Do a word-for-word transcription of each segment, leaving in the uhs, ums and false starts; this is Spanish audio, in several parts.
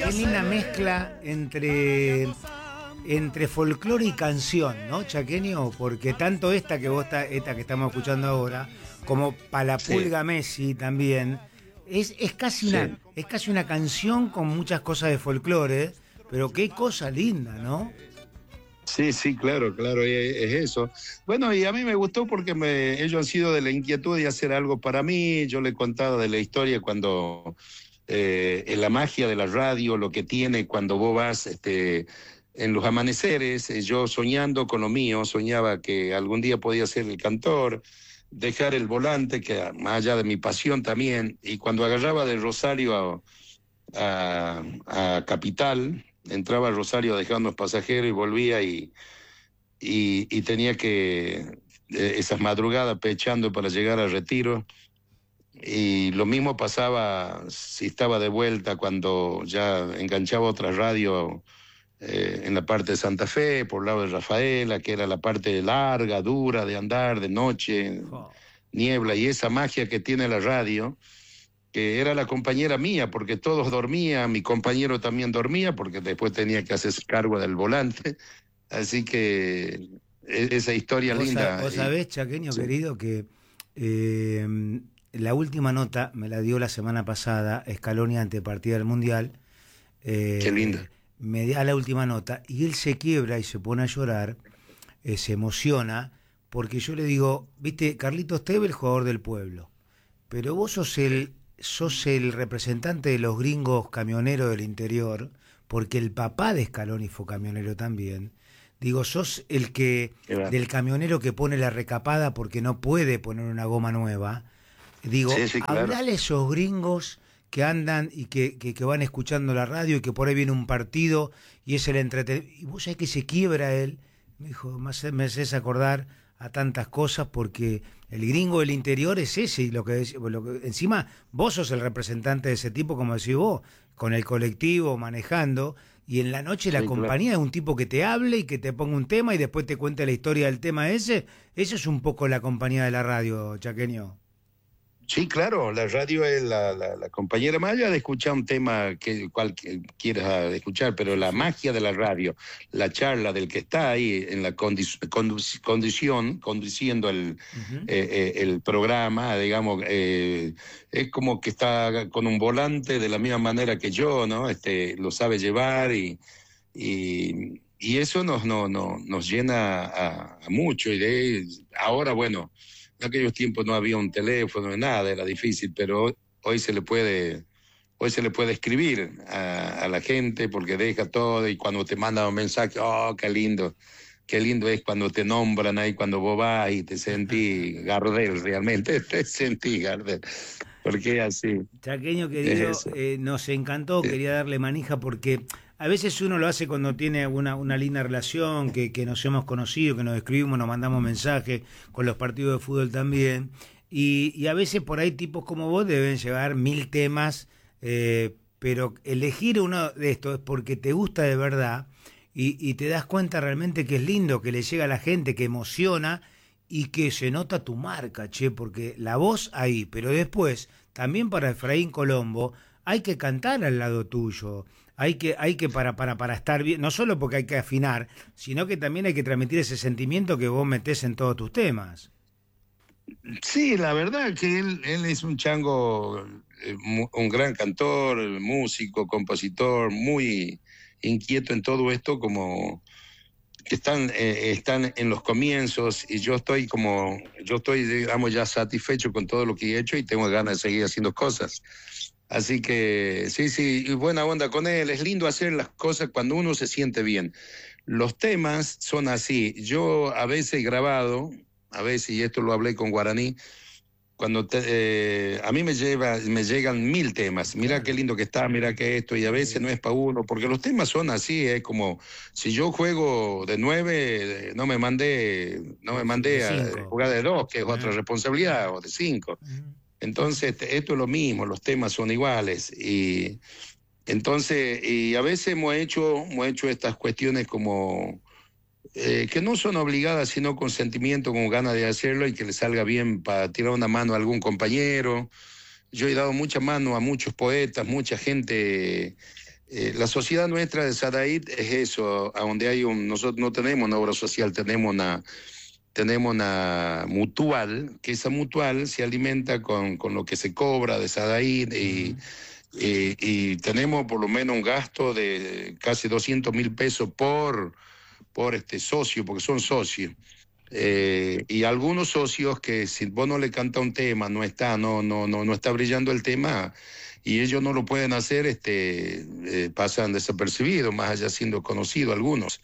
qué linda mezcla entre, entre folclore y canción, ¿no, Chaqueño? Porque tanto esta que vos está, esta que estamos escuchando ahora, como Palapulga sí. Messi también, es, es, casi sí. una, es casi una canción con muchas cosas de folclore, pero qué cosa linda, ¿no? Sí, sí, claro, claro, es, es eso. Bueno, y a mí me gustó porque me, ellos han sido de la inquietud de hacer algo para mí. Yo le he contado de la historia cuando, eh, en la magia de la radio, lo que tiene cuando vos vas este, en los amaneceres, eh, yo soñando con lo mío, soñaba que algún día podía ser el cantor, dejar el volante, que más allá de mi pasión también, y cuando agarraba de Rosario a, a, a Capital, entraba a Rosario a dejar unos pasajeros y volvía y, y, y tenía que, eh, esas madrugadas pechando para llegar al Retiro. Y lo mismo pasaba si estaba de vuelta cuando ya enganchaba otra radio eh, en la parte de Santa Fe, por el lado de Rafaela, que era la parte larga, dura de andar, de noche, oh. niebla, y esa magia que tiene la radio, que era la compañera mía, porque todos dormían, mi compañero también dormía, porque después tenía que hacerse cargo del volante, así que esa historia vos linda. Sa vos sabés, Chaqueño, sí. querido, que eh, la última nota me la dio la semana pasada Scaloni ante partida del Mundial. Eh, Qué linda. Me da la última nota, y él se quiebra y se pone a llorar, eh, se emociona, porque yo le digo, viste, Carlitos Tevez, el jugador del pueblo, pero vos sos el... sos el representante de los gringos camioneros del interior, porque el papá de Scaloni fue camionero también. Digo, sos el que, claro. del camionero que pone la recapada porque no puede poner una goma nueva. Digo, sí, sí, claro. hablale a esos gringos que andan y que, que, que van escuchando la radio y que por ahí viene un partido y es el entretenimiento. Y vos sabés que se quiebra él. Me dijo, me haces acordar a tantas cosas porque el gringo del interior es ese y lo que, lo que encima vos sos el representante de ese tipo, como decís vos, con el colectivo manejando, y en la noche la sí, compañía claro. de un tipo que te hable y que te ponga un tema y después te cuente la historia del tema ese. Eso es un poco la compañía de la radio, Chaqueño. Sí, claro, la radio es la, la, la compañera más allá de escuchar un tema que cual que quieras escuchar, pero la magia de la radio, la charla del que está ahí en la condi condu condición, conduciendo el, uh-huh. eh, eh, el programa, digamos, eh, es como que está con un volante de la misma manera que yo, ¿no? Este, lo sabe llevar y, y, y eso nos, no, no, nos llena a, a mucho. Y de ahora, bueno, en aquellos tiempos no había un teléfono, nada, era difícil, pero hoy se le puede, hoy se le puede escribir a, a la gente porque deja todo y cuando te mandan un mensaje, oh, qué lindo, qué lindo es cuando te nombran ahí, cuando vos vas y te sentís Gardel, realmente te sentís Gardel, porque es así. Chaqueño querido, es eh, nos encantó, sí. quería darle manija porque a veces uno lo hace cuando tiene una, una linda relación, que, que nos hemos conocido, que nos escribimos, nos mandamos mensajes, con los partidos de fútbol también, y, y a veces por ahí tipos como vos deben llevar mil temas, eh, pero elegir uno de estos es porque te gusta de verdad, y, y te das cuenta realmente que es lindo, que le llega a la gente, que emociona, y que se nota tu marca, che, porque la voz ahí, pero después, también para Efraín Colombo, hay que cantar al lado tuyo, hay que, hay que para, para, para estar bien, no solo porque hay que afinar, sino que también hay que transmitir ese sentimiento que vos metés en todos tus temas. Sí, la verdad que él, él es un chango, eh, un gran cantor, músico, compositor, muy inquieto en todo esto, como que están, eh, están en los comienzos, y yo estoy como, yo estoy, digamos, ya satisfecho con todo lo que he hecho y tengo ganas de seguir haciendo cosas. Así que sí, sí, buena onda con él, es lindo hacer las cosas cuando uno se siente bien. Los temas son así, yo a veces he grabado, a veces, y esto lo hablé con Guaraní, cuando te, eh, a mí me lleva, me llegan mil temas, mira qué lindo que está, mira que esto, y a veces no es para uno, porque los temas son así, es como, si yo juego de nueve, no me mandé, no me mandé a jugar de dos, que es otra responsabilidad, o de cinco. Entonces, esto es lo mismo, los temas son iguales, y entonces, y a veces hemos hecho, hemos hecho estas cuestiones como, eh, que no son obligadas, sino con sentimiento, con ganas de hacerlo y que le salga bien para tirar una mano a algún compañero. Yo he dado mucha mano a muchos poetas, mucha gente Eh, la sociedad nuestra de Sadaid es eso, a donde hay un, nosotros no tenemos una obra social, tenemos una, tenemos una mutual, que esa mutual se alimenta con, con lo que se cobra de Sadaid y, uh-huh. y, y tenemos por lo menos un gasto de casi doscientos mil pesos por, por este socio, porque son socios. Eh, y algunos socios que si vos no le canta un tema, no está, no, no, no, no está brillando el tema, y ellos no lo pueden hacer, este, eh, pasan desapercibidos, más allá siendo conocidos algunos.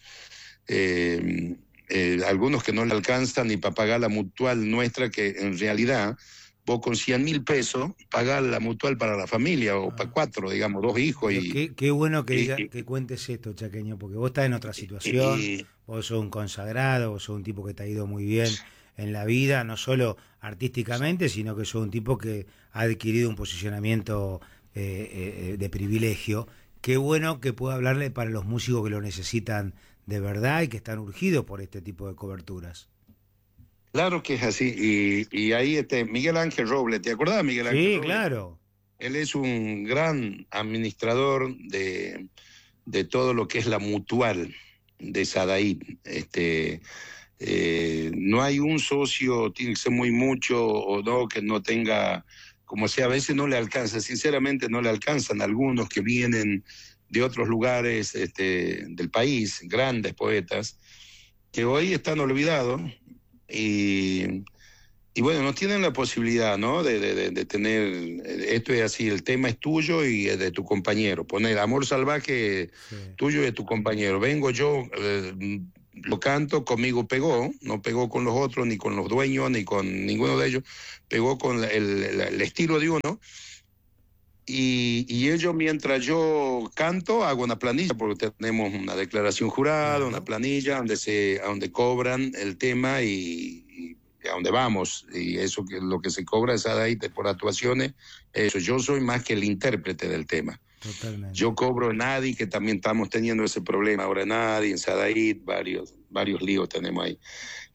Eh, eh, algunos que no le alcanzan ni para pagar la mutual nuestra, que en realidad vos con cien mil pesos pagás la mutual para la familia, o ah. para cuatro, digamos, dos hijos. Y, qué, qué bueno que, y, diga, y, que cuentes esto, Chaqueño, porque vos estás en otra situación, y, vos sos un consagrado, vos sos un tipo que te ha ido muy bien en la vida, no solo artísticamente, sino que sos un tipo que ha adquirido un posicionamiento eh, eh, de privilegio. Qué bueno que pueda hablarle para los músicos que lo necesitan de verdad y que están urgidos por este tipo de coberturas. Claro que es así, y, y ahí este Miguel Ángel Robles, ¿te acordás, Miguel Ángel Sí, Robles? claro. Él es un gran administrador de, de todo lo que es la mutual de Sadaid. Este, eh, no hay un socio, tiene que ser muy mucho o no, que no tenga, como sea, a veces no le alcanza, sinceramente no le alcanzan algunos que vienen de otros lugares este, del país, grandes poetas, que hoy están olvidados. Y, y bueno, no tienen la posibilidad, ¿no? De, de, de tener, esto es así, el tema es tuyo y es de tu compañero. Poner Amor Salvaje, sí. Tuyo y de tu compañero. Vengo yo, eh, lo canto, conmigo pegó, no pegó con los otros, ni con los dueños, ni con ninguno de ellos, pegó con el, el, el estilo de uno. Y, y ellos, mientras yo canto, hago una planilla, porque tenemos una declaración jurada, una planilla donde se, donde cobran el tema y, y a dónde vamos. Y eso que lo que se cobra es ahí por actuaciones. Eso, yo soy más que el intérprete del tema. Totalmente. Yo cobro en Adi, que también estamos teniendo ese problema ahora en Adi, en Sadaid, varios, varios líos tenemos ahí.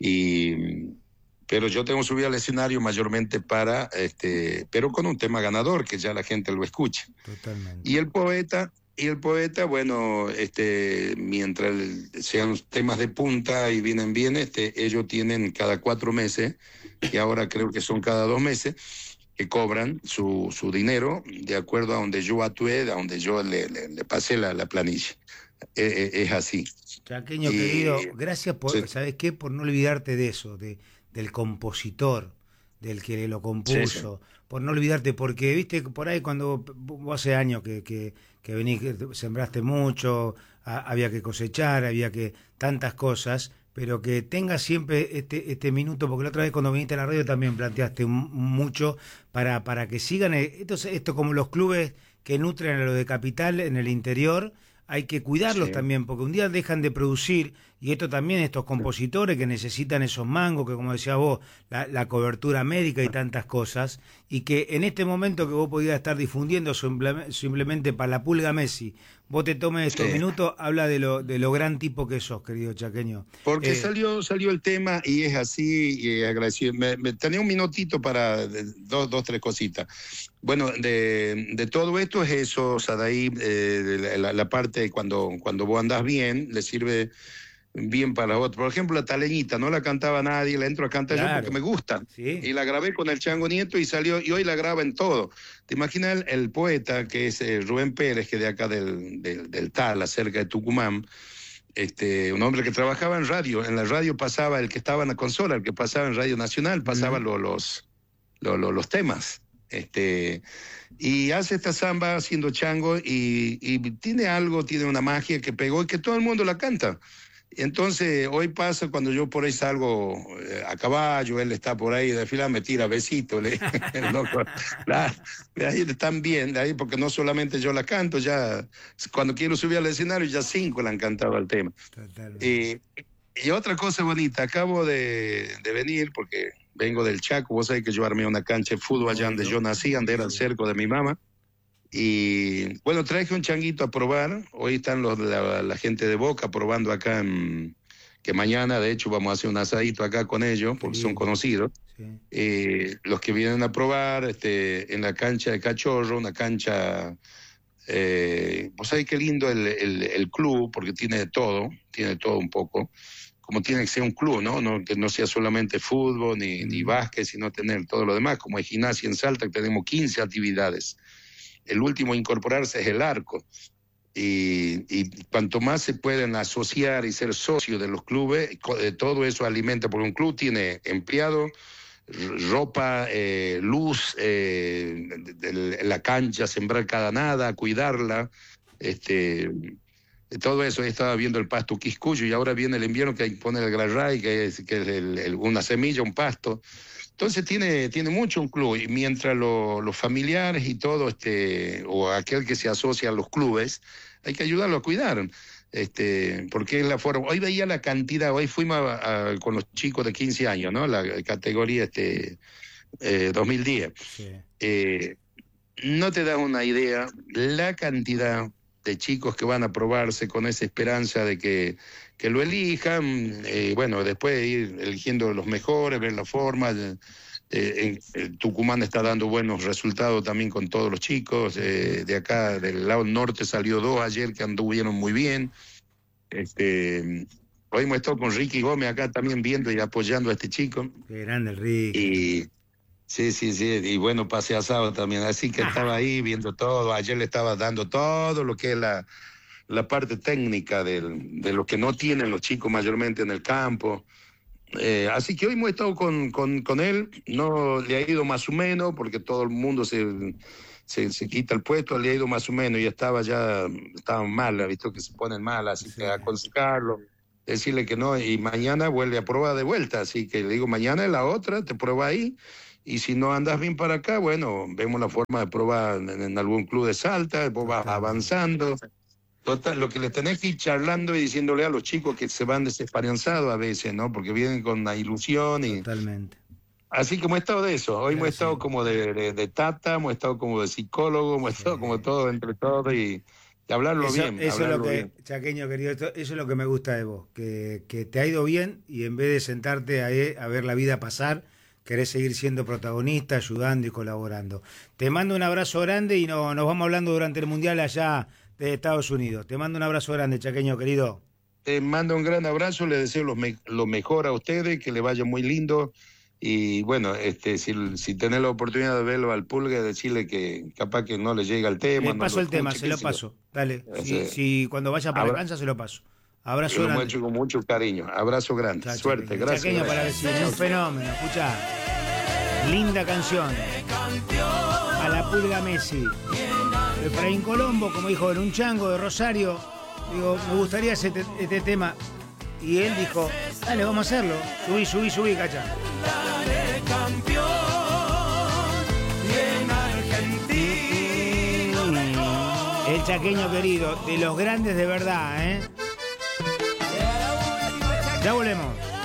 Y... pero yo tengo subido al escenario mayormente para, este, pero con un tema ganador, que ya la gente lo escucha. Totalmente. Y el poeta, y el poeta, bueno, este, mientras sean temas de punta y vienen bien, este, ellos tienen cada cuatro meses, y ahora creo que son cada dos meses, que cobran su, su dinero de acuerdo a donde yo actué, a donde yo le, le, le pasé la, la planilla. Es, es así. Chaqueño, y, querido, gracias por, sí. ¿sabes qué? Por no olvidarte de eso, de del compositor, del que lo compuso, sí, sí. Por no olvidarte, porque viste por ahí cuando vos hace años que, que, que venís, que sembraste mucho, a, había que cosechar, había que tantas cosas, pero que tengas siempre este, este minuto, porque la otra vez cuando viniste a la radio también planteaste mucho para, para que sigan, esto, esto como los clubes que nutren a lo de capital en el interior, hay que cuidarlos sí. también, porque un día dejan de producir, y esto también, estos compositores que necesitan esos mangos, que como decías vos, la, la cobertura médica y tantas cosas, y que en este momento que vos podías estar difundiendo simplemente, simplemente para la pulga Messi, vos te tomes estos sí. minutos, habla de lo de lo gran tipo que sos, querido Chaqueño. Porque eh, salió salió el tema y es así, y agradecido. Me, me, tenía un minutito para de, dos, dos, tres cositas. Bueno, de, de todo esto es eso, Sadaid, eh, la, la parte cuando, cuando vos andás bien, le sirve bien para la otra. Por ejemplo, la Taleñita, no la cantaba nadie, la entro a cantar claro. yo porque me gusta. Sí. Y la grabé con el Chango Nieto y salió, y hoy la graba en todo. ¿Te imaginas el, el poeta que es eh, Rubén Pérez, que de acá del, del, del Tala, cerca de Tucumán, este, un hombre que trabajaba en radio, en la radio pasaba, el que estaba en la consola, el que pasaba en Radio Nacional, pasaba mm. lo, los, lo, lo, los temas. Este, y hace esta samba haciendo chango y, y tiene algo, tiene una magia que pegó y que todo el mundo la canta. Entonces, hoy pasa cuando yo por ahí salgo eh, a caballo, él está por ahí de fila, me tira besitos, le, el loco, la, de ahí están bien, de ahí porque no solamente yo la canto, ya cuando quiero subir al escenario ya cinco le han cantado el tema. Y, y otra cosa bonita, acabo de, de venir porque vengo del Chaco, vos sabés que yo armé una cancha de fútbol allá donde yo nací, donde era el cerco de mi mamá. Y bueno, traje un changuito a probar. Hoy están los, la, la gente de Boca probando acá, en, que mañana de hecho vamos a hacer un asadito acá con ellos, porque sí. son conocidos. Sí. Eh, los que vienen a probar este, en la cancha de Cachorro, una cancha Eh, vos sabés qué lindo el, el, el club, porque tiene de todo, tiene de todo un poco, como tiene que ser un club, ¿no? no que no sea solamente fútbol ni, ni básquet, sino tener todo lo demás, como hay gimnasia en Salta, que tenemos quince actividades. El último a incorporarse es el arco. Y, y cuanto más se pueden asociar y ser socios de los clubes, todo eso alimenta, porque un club tiene empleados, ropa, eh, luz, eh, de, de la cancha, sembrar cada nada, cuidarla, este, todo eso. Estaba viendo el pasto quiscuyo y ahora viene el invierno que hay que poner el grarray, que es, que es el, el, una semilla, un pasto. Entonces tiene, tiene mucho un club, y mientras lo, los familiares y todo, este, o aquel que se asocia a los clubes, hay que ayudarlo a cuidar. Este, porque es la forma. Hoy veía la cantidad, hoy fuimos a, a, con los chicos de quince años, ¿no? La categoría este, eh, dos mil diez. Sí. Eh, no te das una idea la cantidad de chicos que van a probarse con esa esperanza de que, que lo elijan, eh, bueno, después ir eligiendo los mejores, ver la forma. Eh, en, Tucumán está dando buenos resultados también con todos los chicos, eh, de acá del lado norte salió dos ayer que anduvieron muy bien. Este, hoy hemos estado con Ricky Gómez acá también viendo y apoyando a este chico. Qué grande el Ricky. Y sí, sí, sí, y bueno, pasé asado también, así que estaba ahí viendo todo. Ayer le estaba dando todo lo que es la, la parte técnica del, de lo que no tienen los chicos mayormente en el campo. Eh, así que hoy hemos estado con, con, con él, no le ha ido más o menos, porque todo el mundo se, se, se quita el puesto, le ha ido más o menos, y estaba ya, estaban mal, ha visto que se ponen mal, así sí. que aconsejarlo, decirle que no, y mañana vuelve a probar de vuelta, así que le digo, mañana es la otra, te prueba ahí, y si no andas bien para acá, bueno, vemos la forma de probar en, en algún club de Salta, después vas avanzando. Total, lo que le tenés que ir charlando y diciéndole a los chicos que se van desesperanzados a veces, ¿no? Porque vienen con la ilusión y... Totalmente. Así que hemos estado de eso. Hoy hemos estado como de, de, de tata, hemos estado como de psicólogo, hemos estado sí. como todo entre todos y, y hablarlo eso, bien. Eso hablarlo es lo que, bien. Chaqueño querido, eso es lo que me gusta de vos, que, que te ha ido bien y en vez de sentarte ahí a ver la vida pasar, querés seguir siendo protagonista, ayudando y colaborando. Te mando un abrazo grande y no, nos vamos hablando durante el Mundial allá de Estados Unidos. Te mando un abrazo grande, Chaqueño querido. Te mando un gran abrazo, le deseo lo, me, lo mejor a ustedes, que le vaya muy lindo. Y bueno, este, si, si tenés la oportunidad de verlo al Pulga, decirle que capaz que no le llega el tema. Le paso no el tema, escuche, se lo paso. Dale, si, si cuando vaya para Abra... la cancha se lo paso. Abrazo lo grande. Lo hemos hecho con mucho cariño. Abrazo grande. Chao, suerte, Chaqueño. gracias. Chaqueño gracias. para decir, es un fenómeno. Escuchá, linda canción. A la Pulga Messi. Efraín Colombo, como dijo, en un chango de Rosario, digo, me gustaría hacer este, este tema. Y él dijo, dale, vamos a hacerlo. Subí, subí, subí, cacha. Dale, campeón, y en Argentina. El Chaqueño querido, de los grandes de verdad, ¿eh? Ya volvemos.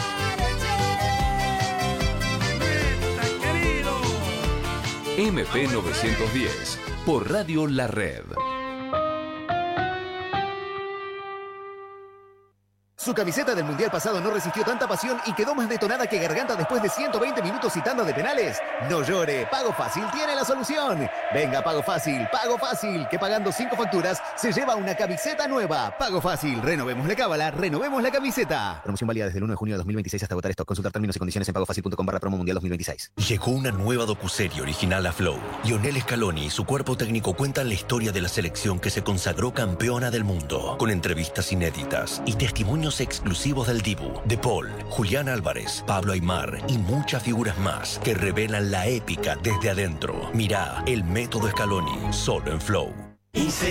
M P novecientos diez, por Radio La Red. Su camiseta del Mundial pasado no resistió tanta pasión y quedó más detonada que garganta después de ciento veinte minutos y tanda de penales. No llore, Pago Fácil tiene la solución. Venga, Pago Fácil, Pago Fácil, que pagando cinco facturas se lleva una camiseta nueva. Pago Fácil, renovemos la cábala, renovemos la camiseta. Promoción válida desde el uno de junio de dos mil veintiséis hasta agotar stock. Consultar términos y condiciones en pagofacil punto com barra promo mundial dos mil veintiséis. Llegó una nueva docuserie original a Flow. Lionel Scaloni y su cuerpo técnico cuentan la historia de la selección que se consagró campeona del mundo, con entrevistas inéditas y testimonios exclusivos del Dibu, De Paul, Julián Álvarez, Pablo Aimar y muchas figuras más que revelan la épica desde adentro. Mirá El Método Scaloni, solo en Flow.